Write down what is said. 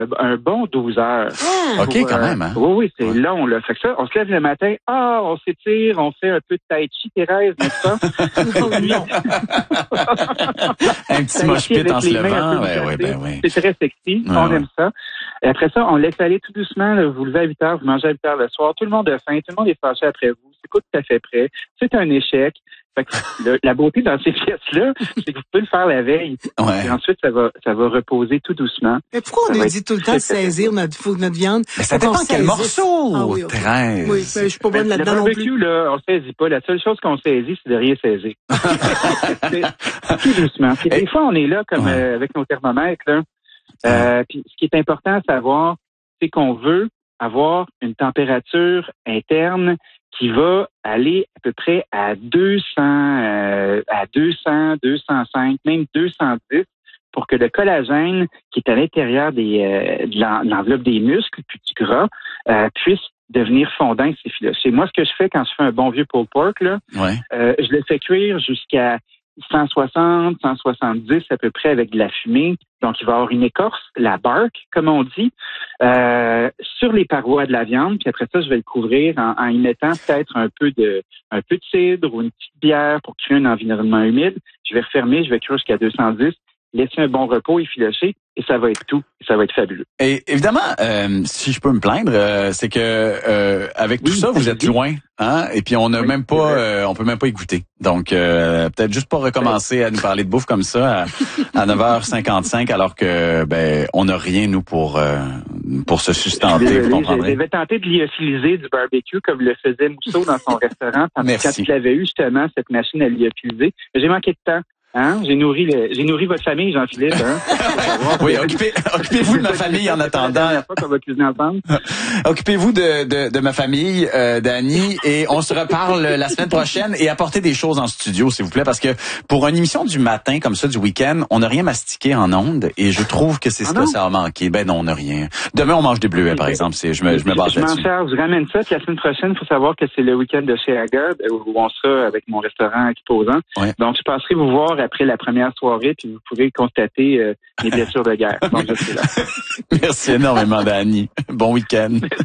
un bon 12 heures. OK, quand même, hein? Oui, c'est long, là. Fait que ça, on se lève le matin, on s'étire, on fait un peu de tai chi, Thérèse, n'est-ce pas? Un petit mosh pit en se levant. Oui. C'est très sexy. On aime ça. Et après ça, on laisse aller tout doucement, là. Vous levez à 8 heures, vous mangez à 8 heures le soir. Tout le monde a faim, tout le monde est fâché après vous. C'est pas tout à fait prêt. C'est un échec. Fait que la beauté dans ces pièces-là, c'est que vous pouvez le faire la veille. Ouais. Et ensuite, ça va reposer tout doucement. Mais pourquoi on nous dit tout le temps de saisir notre viande? Mais ça dépend quel morceau. Ah oui, okay. Oui, mais je suis pas bonne là-dedans non plus. Le barbecue, là, on saisit pas. La seule chose qu'on saisit, c'est de rien saisir. Tout doucement. Puis des fois, on est là comme avec nos thermomètres, là. Puis ce qui est important à savoir, c'est qu'on veut avoir une température interne qui va aller à peu près à 200, 205, même 210 pour que le collagène qui est à l'intérieur de l'enveloppe des muscles puis du gras puisse devenir fondant et s'effilocher. Moi, ce que je fais quand je fais un bon vieux pulled pork, là, je le fais cuire jusqu'à 160, 170 à peu près avec de la fumée. Donc, il va y avoir une écorce, la bark, comme on dit, sur les parois de la viande. Puis après ça, je vais le couvrir en y mettant peut-être un peu de cidre ou une petite bière pour créer un environnement humide. Je vais refermer, je vais cuire jusqu'à 210, laisser un bon repos, effilocher, et ça va être tout. Et ça va être fabuleux. Et évidemment, si je peux me plaindre, c'est que avec tout ça, vous êtes loin, hein? Et puis on n'a même pas, on peut même pas y goûter. Donc peut-être juste pas recommencer à nous parler de bouffe comme ça à 9h55, alors que on n'a rien nous pour se sustenter. Vous comprendrez. J'avais tenté de lyophiliser du barbecue comme le faisait Mousseau dans son restaurant quand il avait eu justement cette machine à lyophiliser. J'ai manqué de temps. Hein? J'ai nourri votre famille, Jean-Philippe. Hein? Oui, occupez-vous de ma famille en attendant. La fois qu'on va cuisiner ensemble. Occupez-vous de ma famille, Dany, et on se reparle la semaine prochaine et apportez des choses en studio, s'il vous plaît, parce que pour une émission du matin comme ça, du week-end, on n'a rien mastiqué en ondes et je trouve que c'est ce que ça a manqué. Ben non, on n'a rien. Demain, on mange des bleuets, par exemple. Je me base là-dessus. Je ramène ça, puis la semaine prochaine, il faut savoir que c'est le week-end de chez Agard, où on sera avec mon restaurant exposant. Ouais. Donc, je passerai vous voir après la première soirée, puis vous pourrez constater mes blessures de guerre. Donc, je suis là. Merci énormément, Dany. Bon week-end.